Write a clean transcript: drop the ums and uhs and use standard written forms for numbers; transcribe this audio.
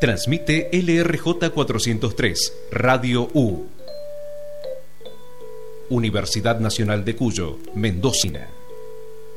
Transmite LRJ 403, Radio U. Universidad Nacional de Cuyo, Mendoza.